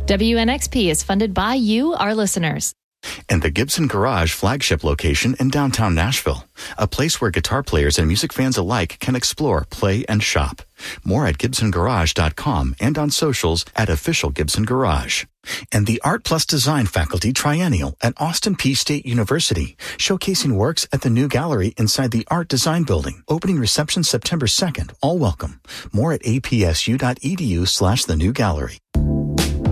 WNXP is funded by you, our listeners. And the Gibson Garage flagship location in downtown Nashville, a place where guitar players and music fans alike can explore, play, and shop. More at GibsonGarage.com and on socials at Official Gibson Garage. And the Art Plus Design Faculty Triennial at Austin Peay State University, showcasing works at the new gallery inside the Art Design Building. Opening reception September 2nd. All welcome. More at apsu.edu/the new gallery.